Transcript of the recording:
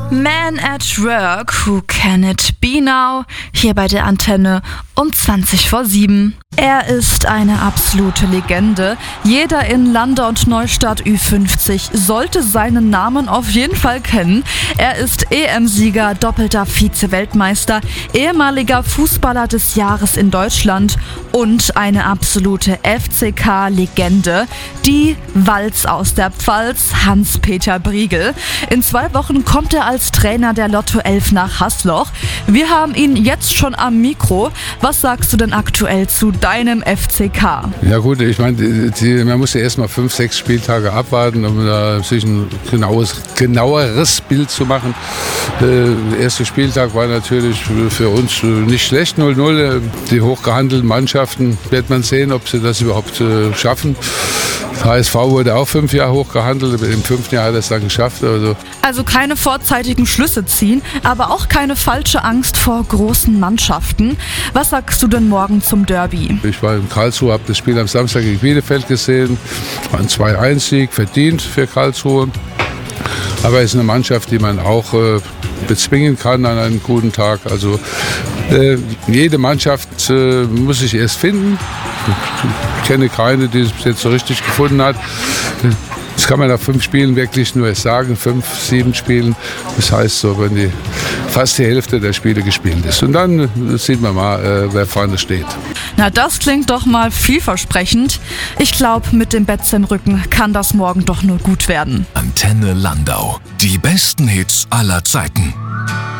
Man at Work, who can it be now? Hier bei der Antenne um 7:20. Er ist eine absolute Legende. Jeder in Landau und Neustadt Ü50 sollte seinen Namen auf jeden Fall kennen. Er ist EM-Sieger, doppelter Vize-Weltmeister, ehemaliger Fußballer des Jahres in Deutschland und eine absolute FCK-Legende. Die Walz aus der Pfalz, Hans-Peter Briegel. In 2 Wochen kommt er als Trainer der Lotto 11 nach Hasloch. Wir haben ihn jetzt schon am Mikro. Was sagst du denn aktuell zu deinem FCK? Ja gut, ich meine, man muss ja erstmal 5, 6 Spieltage abwarten, um da sich ein genaueres Bild zu machen. Der erste Spieltag war natürlich für uns nicht schlecht, 0-0. Die hochgehandelten Mannschaften, wird man sehen, ob sie das überhaupt schaffen. HSV wurde auch 5 Jahre hochgehandelt, im 5. Jahr hat er es dann geschafft. Also keine vorzeitigen Schlüsse ziehen, aber auch keine falsche Angst vor großen Mannschaften. Was sagst du denn morgen zum Derby? Ich war in Karlsruhe, habe das Spiel am Samstag gegen Bielefeld gesehen. War ein 2-1-Sieg, verdient für Karlsruhe. Aber es ist eine Mannschaft, die man auch bezwingen kann an einem guten Tag. Also jede Mannschaft muss sich erst finden. Ich kenne keine, die es jetzt so richtig gefunden hat. Das kann man nach 5 Spielen wirklich nur sagen, 5, 7 Spielen. Das heißt so, wenn fast die Hälfte der Spiele gespielt ist. Und dann sieht man mal, wer vorne steht. Na, das klingt doch mal vielversprechend. Ich glaube, mit dem Betz im Rücken kann das morgen doch nur gut werden. Antenne Landau. Die besten Hits aller Zeiten.